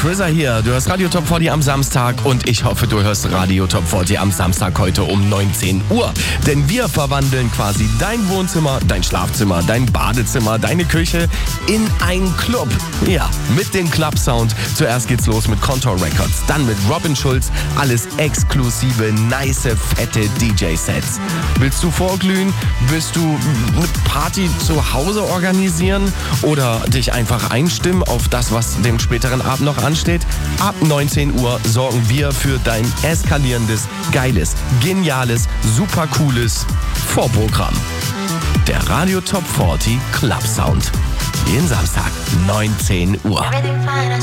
Chrissa hier. Du hörst Radio Top 40 am Samstag und ich hoffe, du hörst Radio Top 40 am Samstag heute um 19 Uhr. Denn wir verwandeln quasi dein Wohnzimmer, dein Schlafzimmer, dein Badezimmer, deine Küche in einen Club. Ja, mit dem Club-Sound. Zuerst geht's los mit Contour Records, dann mit Robin Schulz. Alles exklusive, nice, fette DJ-Sets. Willst du vorglühen? Willst du eine Party zu Hause organisieren? Oder dich einfach einstimmen auf das, was dem späteren Abend noch ansteht? Ab 19 Uhr sorgen wir für dein eskalierendes, geiles, geniales, super cooles Vorprogramm. Der Radio Top 40 Club Sound. Jeden Samstag, 19 Uhr.